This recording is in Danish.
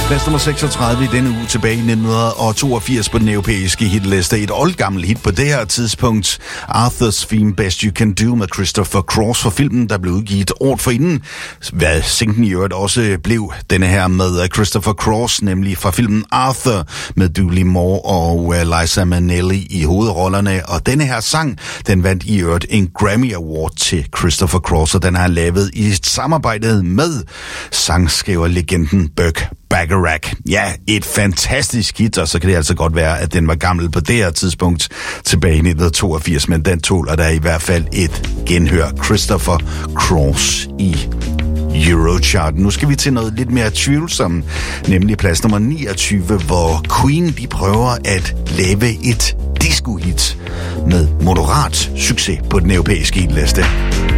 Plads nummer 36 i denne uge tilbage i 1982 på den europæiske hitliste. Et oldgammelt hit på det her tidspunkt. Arthur's Theme Best You Can Do med Christopher Cross for filmen, der blev udgivet året forinden. Hvad singlen i øvrigt også blev denne her med Christopher Cross, nemlig fra filmen Arthur med Dudley Moore og Liza Minnelli i hovedrollerne. Og denne her sang, den vandt i øvrigt en Grammy Award til Christopher Cross, og den har han lavet i et samarbejde med sangskriverlegenden Burt Bacharach. Ja, et fantastisk hit, og så kan det altså godt være, at den var gammel på det her tidspunkt tilbage i 1982, men den tåler der i hvert fald et genhør. Christopher Cross i Eurocharten. Nu skal vi til noget lidt mere tvivlsomt, nemlig plads nummer 29, hvor Queen de prøver at lave et disco-hit med moderat succes på den europæiske hitliste.